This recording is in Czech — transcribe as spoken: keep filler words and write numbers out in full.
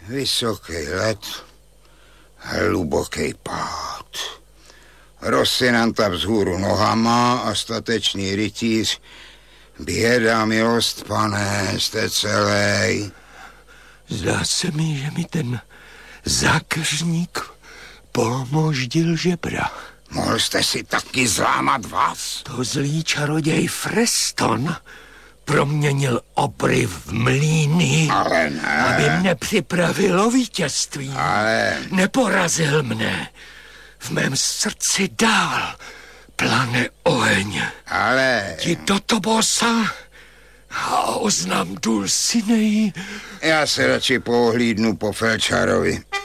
Vysoký led, hluboký pád. Rosinanta vzhůru nohama a statečný rytíř. Běda, milost, pane, jste celej. Zdá se mi, že mi ten zákeřník polmoždil žebra. Mohl jste si taky zlámat vás? To zlý čaroděj Freston proměnil obry v mlýny, ale ne. Aby mne připravil o vítězství. Ale... Neporazil mne. V mém srdci dál plane oheň. Ale... Ti do Tobosa a oznam Dulcinei. Já se radši pohlídnu po Felčarovi.